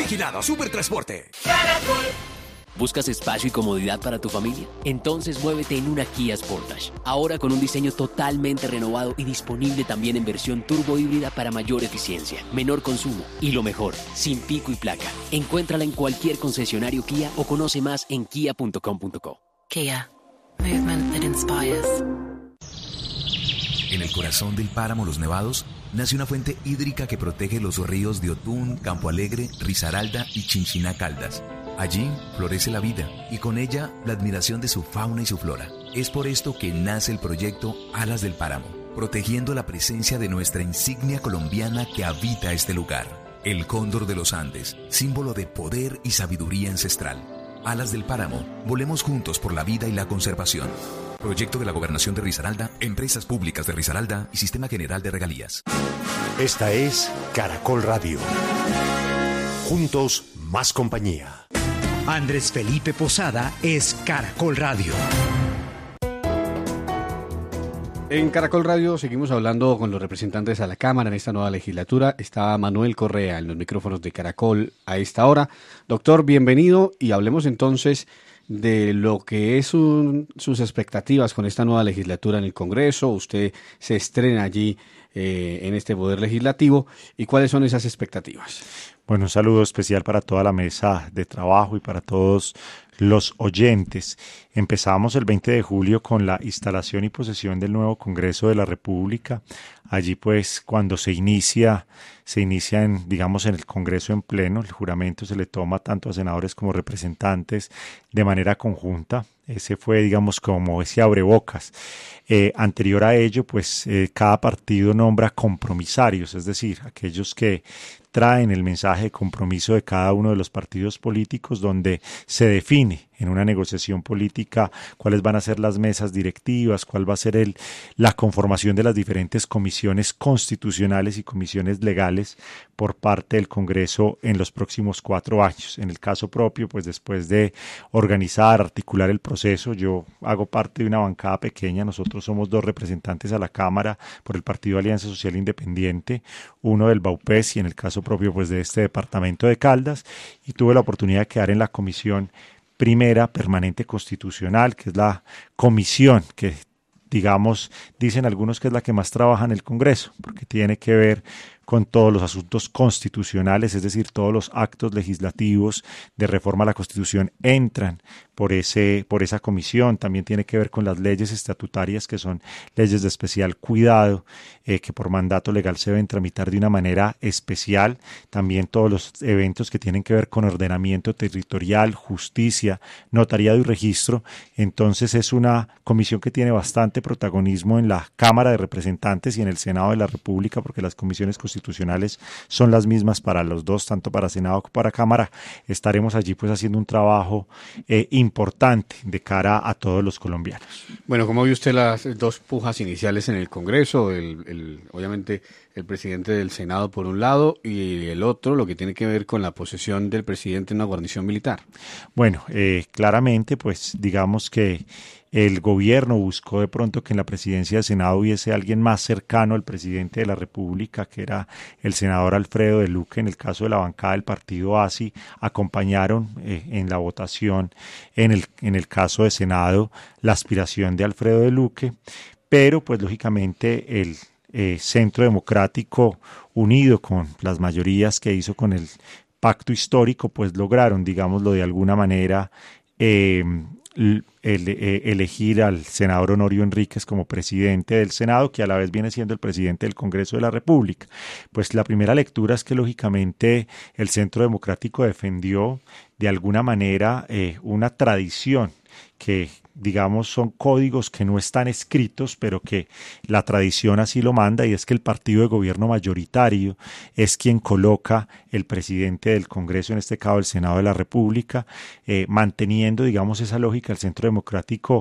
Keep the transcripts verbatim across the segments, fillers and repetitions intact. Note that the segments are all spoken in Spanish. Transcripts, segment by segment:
Vigilado Supertransporte. ¿Buscas espacio y comodidad para tu familia? Entonces muévete en una Kia Sportage. Ahora con un diseño totalmente renovado y disponible también en versión turbo híbrida para mayor eficiencia, menor consumo y lo mejor, sin pico y placa. Encuéntrala en cualquier concesionario Kia o conoce más en kia punto com punto co. Kia. Movement that inspires. En el corazón del páramo Los Nevados nace una fuente hídrica que protege los ríos de Otún, Campo Alegre, Risaralda y Chinchiná Caldas. Allí florece la vida y con ella la admiración de su fauna y su flora. Es por esto que nace el proyecto Alas del Páramo, protegiendo la presencia de nuestra insignia colombiana que habita este lugar. El cóndor de los Andes, símbolo de poder y sabiduría ancestral. Alas del Páramo, volemos juntos por la vida y la conservación. Proyecto de la Gobernación de Risaralda, Empresas Públicas de Risaralda y Sistema General de Regalías. Esta es Caracol Radio. Juntos, más compañía. Andrés Felipe Posada es Caracol Radio. En Caracol Radio seguimos hablando con los representantes a la Cámara en esta nueva legislatura. Está Manuel Correa en los micrófonos de Caracol a esta hora. Doctor, bienvenido y hablemos entonces de lo que es un, sus expectativas con esta nueva legislatura en el Congreso. Usted se estrena allí eh, en este poder legislativo. ¿Y cuáles son esas expectativas? Bueno, un saludo especial para toda la mesa de trabajo y para todos los oyentes. Empezamos el veinte de julio con la instalación y posesión del nuevo Congreso de la República. Allí pues cuando se inicia, se inicia en, digamos, en el Congreso en pleno, el juramento se le toma tanto a senadores como representantes de manera conjunta. Ese fue, digamos, como ese abrebocas. Eh, anterior a ello, pues eh, cada partido nombra compromisarios, es decir, aquellos que traen el mensaje de compromiso de cada uno de los partidos políticos, donde se define en una negociación política cuáles van a ser las mesas directivas, cuál va a ser el, la conformación de las diferentes comisiones constitucionales y comisiones legales por parte del Congreso en los próximos cuatro años. En el caso propio, pues después de organizar, articular el proceso, yo hago parte de una bancada pequeña, nosotros somos dos representantes a la Cámara por el Partido Alianza Social Independiente, uno del Baupés y en el caso propio pues de este departamento de Caldas, y tuve la oportunidad de quedar en la comisión primera permanente constitucional, que es la comisión que, digamos, dicen algunos que es la que más trabaja en el Congreso, porque tiene que ver con todos los asuntos constitucionales, es decir, todos los actos legislativos de reforma a la Constitución entran por ese, por esa comisión. También tiene que ver con las leyes estatutarias, que son leyes de especial cuidado, eh, que por mandato legal se deben tramitar de una manera especial. También todos los eventos que tienen que ver con ordenamiento territorial, justicia, notariado y registro. Entonces es una comisión que tiene bastante protagonismo en la Cámara de Representantes y en el Senado de la República, porque las comisiones constitucionales constitucionales son las mismas para los dos, tanto para Senado como para Cámara. Estaremos allí pues haciendo un trabajo eh, importante de cara a todos los colombianos. Bueno, ¿cómo vio usted las dos pujas iniciales en el Congreso? El, el, obviamente el presidente del Senado por un lado y el otro, lo que tiene que ver con la posesión del presidente en una guarnición militar. Bueno, eh, claramente pues digamos que el gobierno buscó de pronto que en la presidencia del Senado hubiese alguien más cercano al presidente de la República, que era el senador Alfredo de Luque. En el caso de la bancada del partido A S I, acompañaron eh, en la votación, en el, en el caso de Senado, la aspiración de Alfredo de Luque, pero pues lógicamente el eh, Centro Democrático, unido con las mayorías que hizo con el pacto histórico, pues lograron, digámoslo de alguna manera, eh, El, eh, elegir al senador Honorio Enríquez como presidente del Senado, que a la vez viene siendo el presidente del Congreso de la República. Pues la primera lectura es que lógicamente el Centro Democrático defendió de alguna manera eh, una tradición que digamos son códigos que no están escritos, pero que la tradición así lo manda, y es que el partido de gobierno mayoritario es quien coloca el presidente del Congreso, en este caso el Senado de la República, eh, manteniendo digamos esa lógica. El Centro Democrático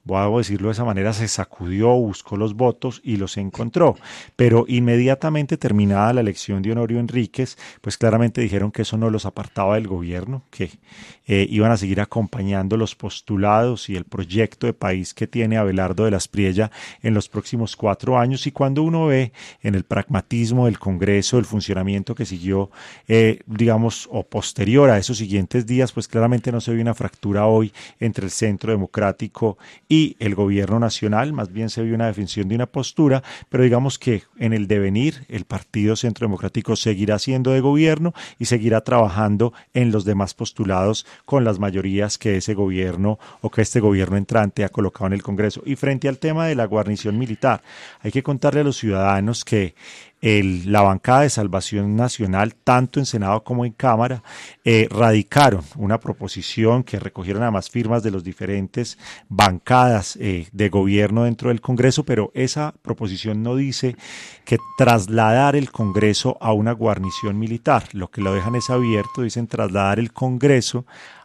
voy a decirlo de esa manera, se sacudió, buscó los votos y los encontró. Pero inmediatamente terminada la elección de Honorio Enríquez, pues claramente dijeron que eso no los apartaba del gobierno, que eh, iban a seguir acompañando los postulados y el proyecto de país que tiene Abelardo de la Espriella en los próximos cuatro años. Y cuando uno ve en el pragmatismo del Congreso, el funcionamiento que siguió, eh, digamos, o posterior a esos siguientes días, pues claramente no se ve una fractura hoy entre el Centro Democrático y el gobierno nacional, más bien se ve una definición de una postura, pero digamos que en el devenir el Partido Centro Democrático seguirá siendo de gobierno y seguirá trabajando en los demás postulados con las mayorías que ese gobierno o que este gobierno entrante ha colocado en el Congreso. Y frente al tema de la guarnición militar, hay que contarle a los ciudadanos que El, la bancada de Salvación Nacional, tanto en Senado como en Cámara, eh, radicaron una proposición que recogieron además firmas de los diferentes bancadas eh, de gobierno dentro del Congreso, pero esa proposición no dice que trasladar el Congreso a una guarnición militar. Lo que lo dejan es abierto, dicen trasladar el Congreso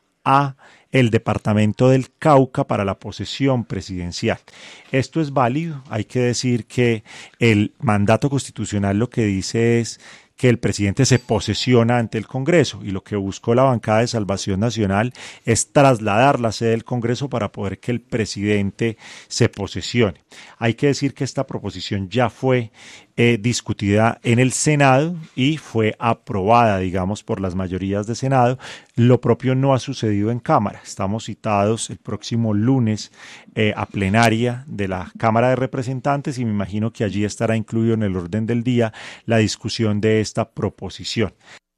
a el departamento del Cauca para la posesión presidencial. Esto es válido, hay que decir que el mandato constitucional lo que dice es que el presidente se posesiona ante el Congreso y lo que buscó la bancada de Salvación Nacional es trasladar la sede del Congreso para poder que el presidente se posesione. Hay que decir que esta proposición ya fue eh, discutida en el Senado y fue aprobada, digamos, por las mayorías de Senado. Lo propio no ha sucedido en Cámara. Estamos citados el próximo lunes eh, a plenaria de la Cámara de Representantes y me imagino que allí estará incluido en el orden del día la discusión de esta proposición.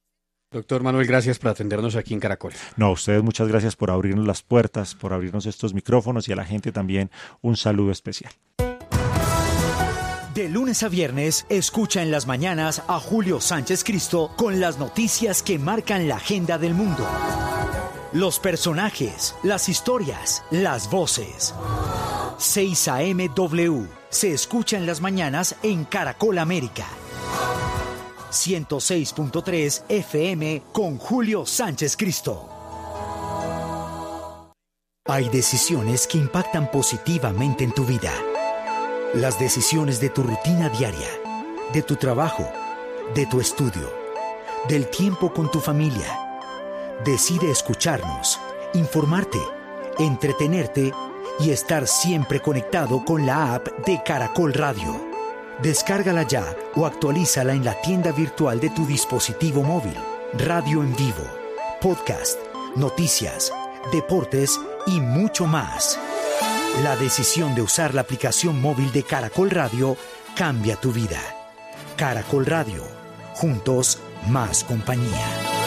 Doctor Manuel, gracias por atendernos aquí en Caracol. No, a ustedes muchas gracias por abrirnos las puertas, por abrirnos estos micrófonos y a la gente también un saludo especial. De lunes a viernes, escucha en las mañanas a Julio Sánchez Cristo con las noticias que marcan la agenda del mundo. Los personajes, las historias, las voces. seis A M W se escucha en las mañanas en Caracol América. ciento seis punto tres F M con Julio Sánchez Cristo. Hay decisiones que impactan positivamente en tu vida. Las decisiones de tu rutina diaria, de tu trabajo, de tu estudio, del tiempo con tu familia. Decide escucharnos, informarte, entretenerte y estar siempre conectado con la app de Caracol Radio. Descárgala ya o actualízala en la tienda virtual de tu dispositivo móvil. Radio en vivo, podcast, noticias, deportes y mucho más. La decisión de usar la aplicación móvil de Caracol Radio cambia tu vida. Caracol Radio, juntos más compañía.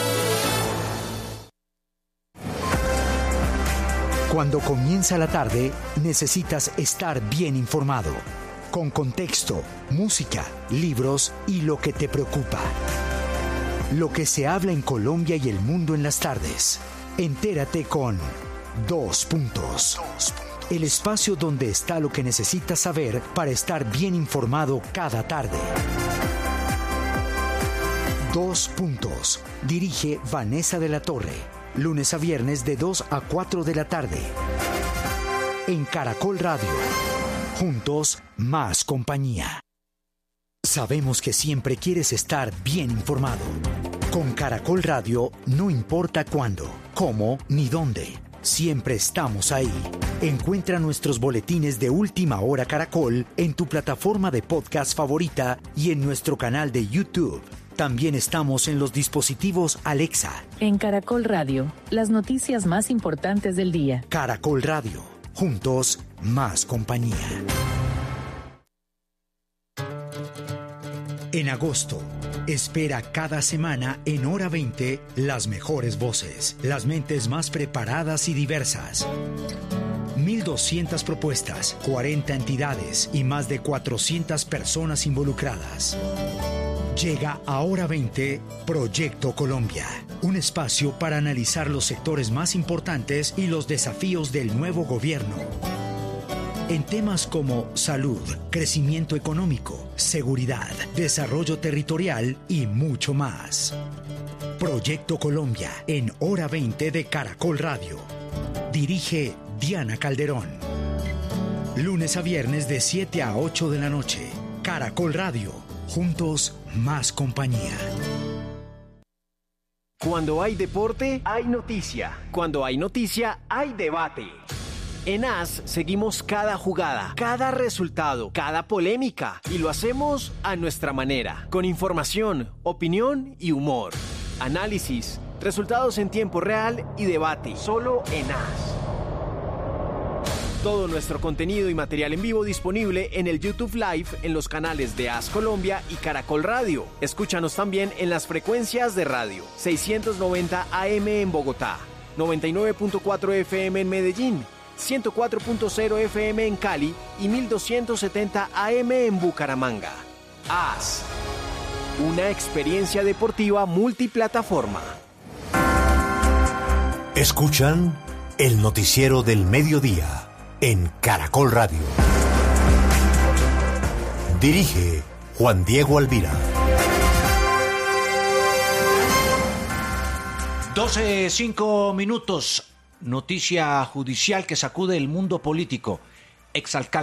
Cuando comienza la tarde, necesitas estar bien informado. Con contexto, música, libros y lo que te preocupa. Lo que se habla en Colombia y el mundo en las tardes. Entérate con Dos Puntos. El espacio donde está lo que necesitas saber para estar bien informado cada tarde. Dos Puntos. Dirige Vanessa de la Torre. Lunes a viernes de dos a cuatro de la tarde. En Caracol Radio. Juntos, más compañía. Sabemos que siempre quieres estar bien informado. Con Caracol Radio, no importa cuándo, cómo ni dónde. Siempre estamos ahí. Encuentra nuestros boletines de Última Hora Caracol en tu plataforma de podcast favorita y en nuestro canal de YouTube. También estamos en los dispositivos Alexa. En Caracol Radio, las noticias más importantes del día. Caracol Radio, juntos, más compañía. En agosto, espera cada semana en Hora veinte las mejores voces, las mentes más preparadas y diversas. mil doscientas propuestas, cuarenta entidades y más de cuatrocientas personas involucradas. Llega a Hora veinte Proyecto Colombia, un espacio para analizar los sectores más importantes y los desafíos del nuevo gobierno. En temas como salud, crecimiento económico, seguridad, desarrollo territorial y mucho más. Proyecto Colombia en Hora veinte de Caracol Radio. Dirige Diana Calderón. Lunes a viernes de siete a ocho de la noche. Caracol Radio. Juntos, más compañía. Cuando hay deporte, hay noticia. Cuando hay noticia, hay debate. En A S seguimos cada jugada, cada resultado, cada polémica y lo hacemos a nuestra manera, con información, opinión y humor. Análisis, resultados en tiempo real y debate, solo en A S. Todo nuestro contenido y material en vivo disponible en el YouTube Live en los canales de A S Colombia y Caracol Radio. Escúchanos también en las frecuencias de radio seiscientos noventa A M en Bogotá, noventa y nueve punto cuatro F M en Medellín, ciento cuatro punto cero F M en Cali y mil doscientos setenta A M en Bucaramanga. A S, una experiencia deportiva multiplataforma. Escuchan el noticiero del mediodía en Caracol Radio. Dirige Juan Diego Alvira. doce, cinco minutos. Noticia judicial que sacude el mundo político. Exalcalde